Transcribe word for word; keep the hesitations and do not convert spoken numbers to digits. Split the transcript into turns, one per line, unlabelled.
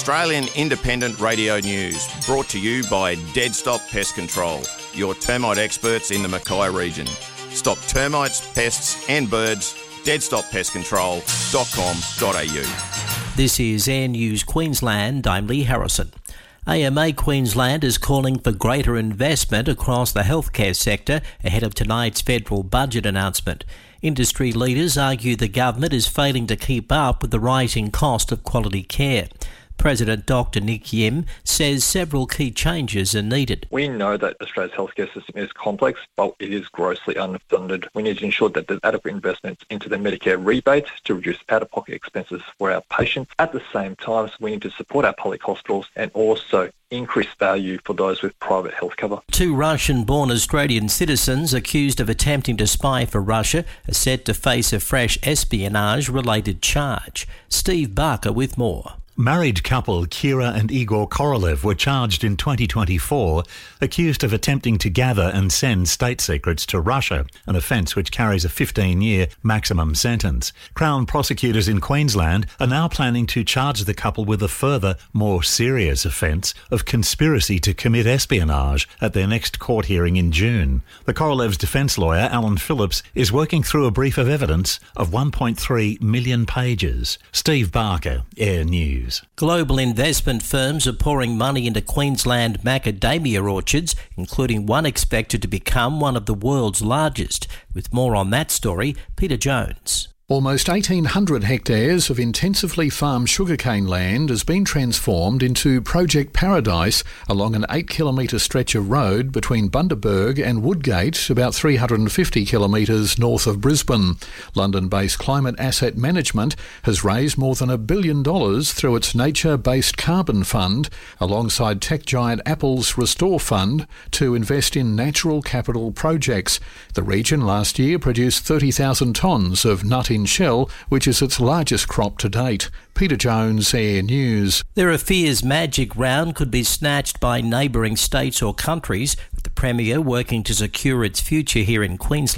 Australian Independent Radio News, brought to you by Dead Stop Pest Control, your termite experts in the Mackay region. Stop termites, pests and birds. dead stop pest control dot com dot a u.
This is Air News Queensland. I'm Lee Harrison. A M A Queensland is calling for greater investment across the healthcare sector ahead of tonight's federal budget announcement. Industry leaders argue the government is failing to keep up with the rising cost of quality care. President Doctor Nick Yim says several key changes are needed.
We know that Australia's healthcare system is complex, but it is grossly underfunded. We need to ensure that there's adequate investments into the Medicare rebate to reduce out-of-pocket expenses for our patients. At the same time, we need to support our public hospitals and also increase value for those with private health cover.
Two Russian-born Australian citizens accused of attempting to spy for Russia are set to face a fresh espionage-related charge. Steve Barker with more.
Married couple Kira and Igor Korolev were charged in twenty twenty-four, accused of attempting to gather and send state secrets to Russia, an offence which carries a fifteen-year maximum sentence. Crown prosecutors in Queensland are now planning to charge the couple with a further, more serious offence of conspiracy to commit espionage at their next court hearing in June. The Korolevs' defence lawyer, Alan Phillips, is working through a brief of evidence of one point three million pages. Steve Barker, Air News.
Global investment firms are pouring money into Queensland macadamia orchards, including one expected to become one of the world's largest. With more on that story, Peter Jones.
Almost eighteen hundred hectares of intensively farmed sugarcane land has been transformed into Project Paradise along an eight kilometre stretch of road between Bundaberg and Woodgate, about three hundred fifty kilometres north of Brisbane. London-based Climate Asset Management has raised more than a billion dollars through its nature-based carbon fund, alongside tech giant Apple's Restore Fund, to invest in natural capital projects. The region last year produced thirty thousand tonnes of nut in shell, which is its largest crop to date. Peter Jones, Air News.
There are fears Magic Round could be snatched by neighbouring states or countries, with the Premier working to secure its future here in Queensland.